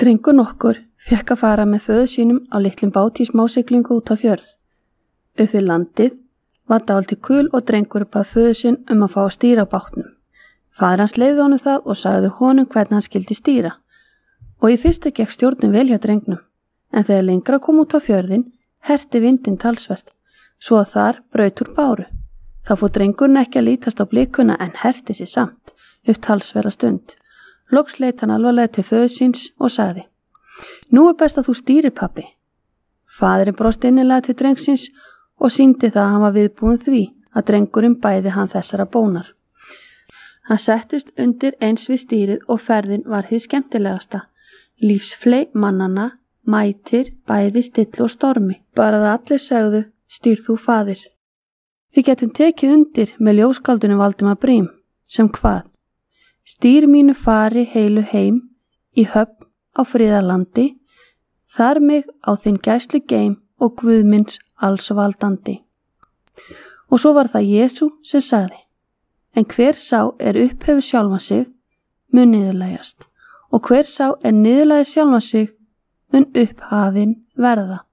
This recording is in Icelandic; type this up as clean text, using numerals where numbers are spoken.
Drengur nokkur fékk að fara með föður sínum á litlum báti í smásiglingu út á fjörð. Upp við landið var dálítið kul og drengur bað föður sinn að fá að stýra á bátnum. Faðir hans leyfði honum það og sagði honum hvernig hann skyldi stýra. Og í fyrstu gekk stjórnin vel hjá drengnum, en þegar lengra kom út á fjörðin, herti vindinn talsvert, svo að þar braut úr báru. Þá fór drengurinn ekki að lítast á blikuna en herti sig samt upp talsverða stund. Loks leit hann alvarlega til föður síns og sagði: Nú best að þú stýrir, pabbi. Faðirinn brosti innilega til drengsins og sýndi það að hann var viðbúinn því að drengurinn bæði hann þessara bónar. Hann settist undir eins við stýrið og ferðin var hið skemmtilegasta. Lífsfley mannanna mætir bæði stillu og stormi. Bara að allir segðu: Stýr þú, faðir. Við getum tekið undir með ljóskáldinu Valdimar Briem sem hvað? Stýr mínu fari heilu heim í höfn á friðarlandi, þar mig á þinn gæslu geim og Guðmins alls valdandi. Og svo var það Jesú sem sagði: En hver sá upphefur sjálfan sig mun niðurlægjast, og hver sá niðurlægir sjálfan sig mun upphafinn verða.